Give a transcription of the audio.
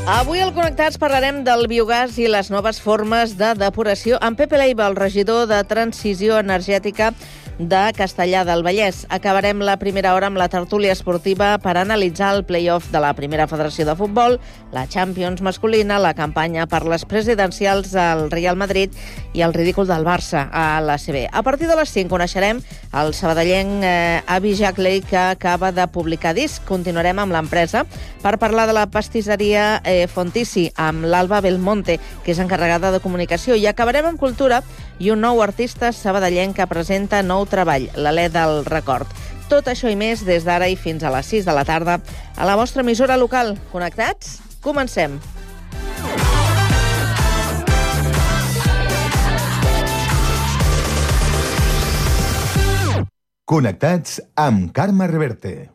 Avui al Connectats parlarem del biogàs i les noves formes de depuració amb Pepe Leiva, el regidor de Transició Energètica de Castellar del Vallès. Acabarem la primera hora amb la tertúlia esportiva per analitzar el play-off de la Primera Federació de Futbol, la Champions masculina, la campanya per les presidencials al Real Madrid i el ridícul del Barça a l'ACB. A partir de les 5 coneixerem el sabadellenc Avi Jackley, que acaba de publicar disc. Continuarem amb l'empresa per parlar de la pastisseria Fontissi amb l'Alba Belmonte, que és encarregada de comunicació. I acabarem amb cultura i un nou artista sabadellenc que presenta nou treball, l'Alè del Record. Tot això i més des d'ara i fins a les 6 de la tarda a la vostra emissora local. Connectats? Comencem. Connectats amb Carme Reverte.